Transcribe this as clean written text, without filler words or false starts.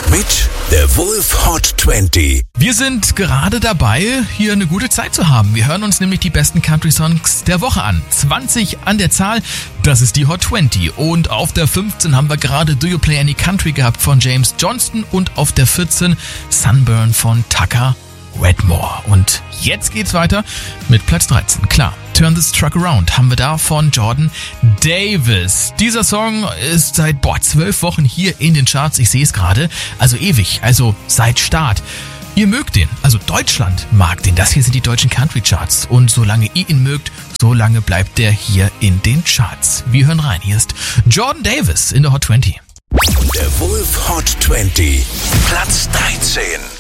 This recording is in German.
mit der Wolf Hot 20. Wir sind gerade dabei, hier eine gute Zeit zu haben. Wir hören uns nämlich die besten Country-Songs der Woche an. 20 an der Zahl, das ist die Hot 20. Und auf der 15 haben wir gerade Do You Play Any Country gehabt von James Johnston und auf der 14 Sunburn von Tucker Wedmore. Und jetzt geht's weiter mit Platz 13. Klar, Turn This Truck Around haben wir da von Jordan Davis. Dieser Song ist seit 12 Wochen hier in den Charts. Ich sehe es gerade. Also ewig, also seit Start. Ihr mögt den, also Deutschland mag den. Das hier sind die deutschen Country Charts. Und solange ihr ihn mögt, solange bleibt der hier in den Charts. Wir hören rein. Hier ist Jordan Davis in der Hot 20. Der Wolf Hot 20. Platz 13.